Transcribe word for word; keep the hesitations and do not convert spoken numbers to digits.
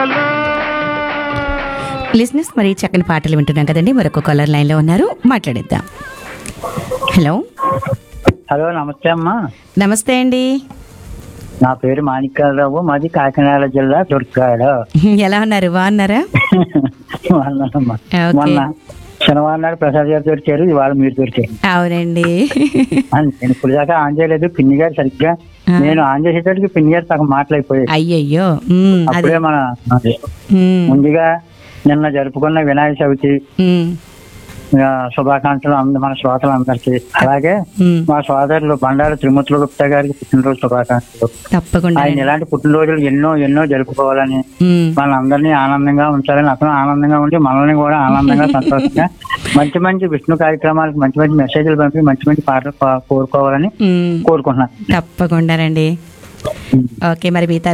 లిజినెస్ మరి చక్కని పాటలు వింటున్నాం కదండి. మరొక కాలర్ లైన్ లో ఉన్నారు, మాట్లాడిద్దాం. హలో హలో, నమస్తే అమ్మా. నమస్తే అండి. నా పేరు మాణిక్యాలరావు, మాది కాకినాడ జిల్లా దుర్గాడ. ఎలా ఉన్నారు, బాగున్నారా? అమ్మా, ఓకే. మొన్న శనివారం నాడు ప్రసాద్ గారు దొరికారు, ఇవాళ మీరు దొరికారు. అవునండి. నేను ఇప్పుడు దాకా ఆన్ చేయలేదు, పిన్ని గారు సరిగ్గా ఆ. నేను ఆన్ చేసేటప్పటికి పిన్ని గారు సగం మాటలైపోయాయి. అయ్యయ్యో. ఉమ్, అది అప్పుడే మన అది ఉమ్, ముందుగా నిన్న జరుపుకున్న వినాయక చవితి ఉమ్, ఆ, శుభాకాంక్షలు అంద మన శ్రోతలందరికీ. అలాగే ఉమ్, మా సోదరులు బండారు త్రిమూర్తుల గుప్తా గారికి పుట్టినరోజు శుభాకాంక్షలు. తప్పకుండా. ఆయన ఇలాంటి పుట్టినరోజులు ఎన్నో ఎన్నో జరుపుకోవాలని, ఉమ్, మనందరినీ ఆనందంగా ఉంచాలని, అతను ఆనందంగా ఉండి మనల్ని కూడా ఆనందంగా సంతోషంగా మంచి మంచి విష్ణు కార్యక్రమాలకు మంచి మంచి మెసేజ్లు పంపి మంచి మంచి పాటలు పా- కోరుకోవాలని ఉమ్, కోరుకుంటున్నాను. తప్పకుండానండి. ఓకే, మరి మీ